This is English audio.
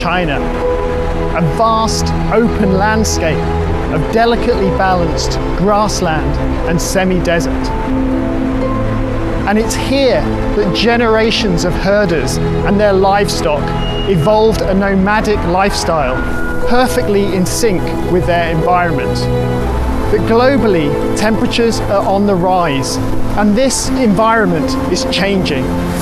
China, a vast open landscape of delicately balanced grassland and semi-desert. And it's here that generations of herders and their livestock evolved a nomadic lifestyle, perfectly in sync with their environment. But globally, temperatures are on the rise, and this environment is changing.